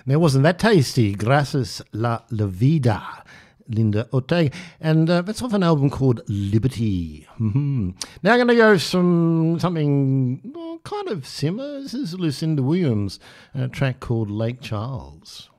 Now, wasn't that tasty? Gracias la vida. Linda Ortega. And that's off an album called Liberty. Mm-hmm. Now I'm going to go something kind of similar. This is Lucinda Williams, a track called Lake Charles.